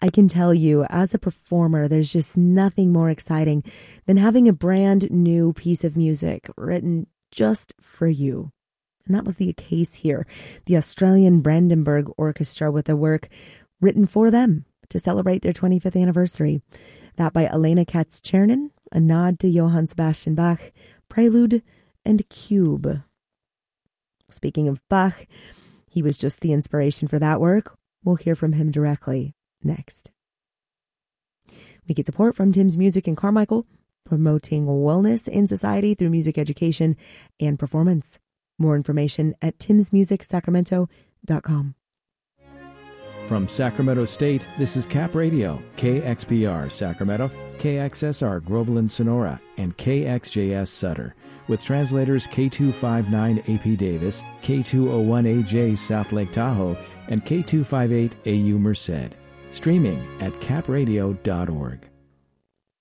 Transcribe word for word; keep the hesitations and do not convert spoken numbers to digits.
I can tell you, as a performer, there's just nothing more exciting than having a brand new piece of music written just for you. And that was the case here. The Australian Brandenburg Orchestra with a work written for them to celebrate their twenty-fifth anniversary. That by Elena Katz-Chernin, a nod to Johann Sebastian Bach, Prelude and Cube. Speaking of Bach, he was just the inspiration for that work. We'll hear from him directly next. We get support from Tim's Music in Carmichael, promoting wellness in society through music education and performance. More information at tims music sacramento dot com. From Sacramento State, this is Cap Radio, K X P R Sacramento, K X S R Groveland Sonora, and K X J S Sutter, with translators K two fifty-nine A P Davis, K two oh one A J South Lake Tahoe, and K two fifty-eight A U Merced. Streaming at cap radio dot org.